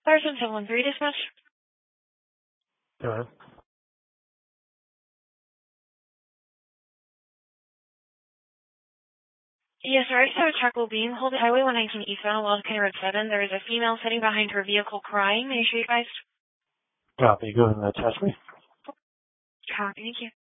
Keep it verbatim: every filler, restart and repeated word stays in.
Carson seven one three dispatch. Go ahead. Yes, sir. I just have a truck will being hold Highway one nineteen eastbound, Wild County Road seven. There is a female sitting behind her vehicle crying. May I show you guys? Copy. Go ahead and attach me. Copy. Thank you.